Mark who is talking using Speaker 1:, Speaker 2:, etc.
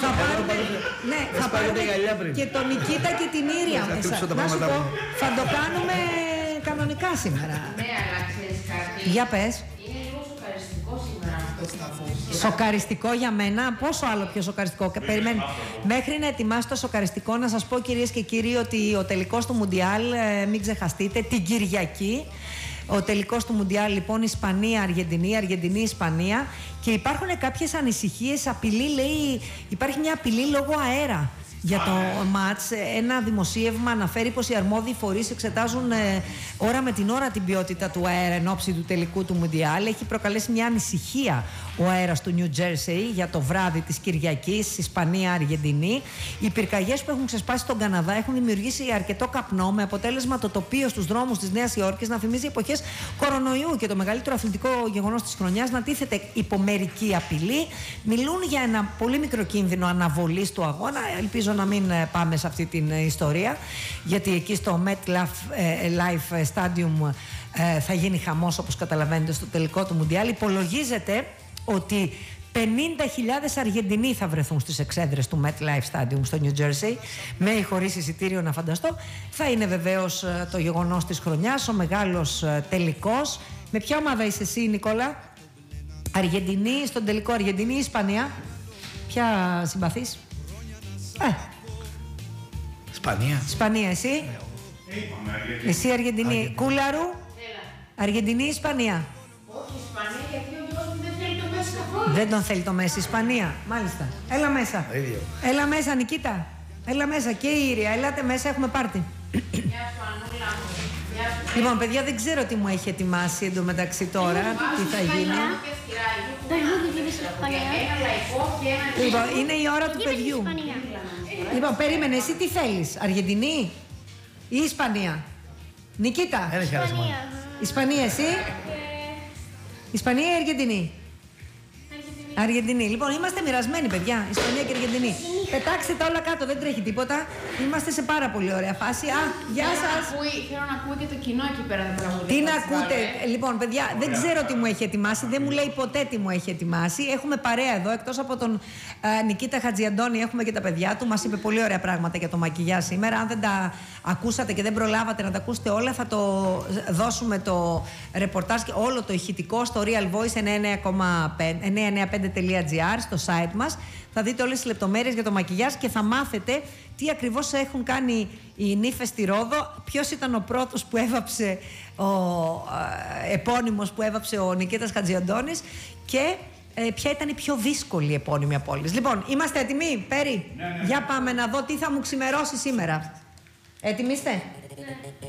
Speaker 1: Θα πάρουμε, ναι, θα πάρουμε και τον Νικήτα και την Ήρια μέσα. Να σου πω, θα το κάνουμε κανονικά σήμερα.
Speaker 2: Ναι, αλλά ξέρεις κάτι.
Speaker 1: Για πες.
Speaker 2: Είναι λίγο σοκαριστικό σήμερα αυτό.
Speaker 1: Σοκαριστικό για μένα, πόσο άλλο πιο σοκαριστικό. Περιμένει. Μέχρι να ετοιμάσει το σοκαριστικό, να σας πω κυρίες και κύριοι ότι ο τελικός του Μουντιάλ, μην ξεχαστείτε, την Κυριακή. Ο τελικός του Μουντιάλ, λοιπόν, Ισπανία-Αργεντινή, Αργεντινή-Ισπανία. Και υπάρχουν κάποιες ανησυχίες, απειλή, λέει, υπάρχει μια απειλή λόγω αέρα για το μάτς. Ένα δημοσίευμα αναφέρει πως οι αρμόδιοι φορείς εξετάζουν ώρα με την ώρα την ποιότητα του αέρα εν ώψη του τελικού του Μουντιάλ. Έχει προκαλέσει μια ανησυχία ο αέρας του Νιου Τζέρσεϊ για το βράδυ της Κυριακής, Ισπανία-Αργεντινή. Οι πυρκαγιές που έχουν ξεσπάσει στον Καναδά έχουν δημιουργήσει αρκετό καπνό, με αποτέλεσμα το τοπίο στους δρόμους της Νέας Υόρκης να θυμίζει εποχές κορονοϊού και το μεγαλύτερο αθλητικό γεγονός της χρονιάς να τίθεται υπό μερική απειλή. Μιλούν για ένα πολύ μικρό κίνδυνο αναβολής του αγώνα. Ελπίζω να μην πάμε σε αυτή την ιστορία, γιατί εκεί στο MetLife Stadium θα γίνει χαμός, όπως καταλαβαίνετε, στο τελικό του Μουντιάλ. Υπολογίζεται ότι 50.000 Αργεντινοί θα βρεθούν στις εξέδρες του MetLife Stadium στο New Jersey, με ή χωρίς εισιτήριο, να φανταστώ. Θα είναι βεβαίως το γεγονός της χρονιάς, ο μεγάλος τελικός. Με ποια ομάδα είσαι εσύ, Νικόλα? Αργεντινή, στον τελικό Αργεντινή ή Ισπανία? Ποια συμπαθείς?
Speaker 3: Ισπανία.
Speaker 1: Ισπανία, εσύ? Εσύ Αργεντινή. Κούλαρου? Αργεντινή ή Ισπανία?
Speaker 2: Όχι, Ισπανία, γιατί ο Γιώργος δεν θέλει το Μέση καθόλου.
Speaker 1: Δεν τον θέλει το Μέση, Ισπανία. Μάλιστα. Έλα μέσα. Έλα μέσα, Νικήτα. Έλα μέσα και η Ήρια. Ελάτε μέσα, έχουμε πάρτι.
Speaker 2: Γεια σου, Ανούλα μου. Γεια σου.
Speaker 1: Λοιπόν, παιδιά, δεν ξέρω τι μου έχει ετοιμάσει εντωμεταξύ τώρα, τι θα γίνει. Λοιπόν, είναι η ώρα του παιδιού. Λοιπόν, περίμενε, εσύ τι θέλεις, Αργεντινή ή Ισπανία? Νικήτα. Ισπανία, εσύ? Ισπανία ή Αργεντινή? Αργεντινή. Λοιπόν, είμαστε μοιρασμένοι, παιδιά. Ισπανία και Αργεντινή. Πετάξτε τα όλα κάτω, δεν τρέχει τίποτα. Είμαστε σε πάρα πολύ ωραία φάση. Γεια σας.
Speaker 2: Θέλω να ακούει και το κοινό εκεί πέρα.
Speaker 1: Τι να ακούτε? Λοιπόν, παιδιά, δεν ξέρω τι μου έχει ετοιμάσει. Δεν μου λέει ποτέ τι μου έχει ετοιμάσει. Έχουμε παρέα εδώ, εκτός από τον Νικήτα Χατζιαντώνη, έχουμε και τα παιδιά του. Μας είπε πολύ ωραία πράγματα για το μακιγιάζ σήμερα. Αν δεν τα ακούσατε και δεν προλάβατε να τα ακούσετε όλα, θα το δώσουμε το ρεπορτάζ και όλο το ηχητικό στο Real Voice 995.gr, στο site μας. Θα δείτε όλες τις λεπτομέρειες για το μακιγιάζ και θα μάθετε τι ακριβώς έχουν κάνει οι νύφες στη Ρόδο, ποιος ήταν ο πρώτος που έβαψε, ο επώνυμος που έβαψε ο Νικήτας Χατζιαντώνης και ποια ήταν η πιο δύσκολη επώνυμη από όλες. Λοιπόν, είμαστε έτοιμοι, Πέρι? Ναι. Για πάμε να δω τι θα μου ξημερώσει σήμερα. Έτοιμοι είστε? Ναι.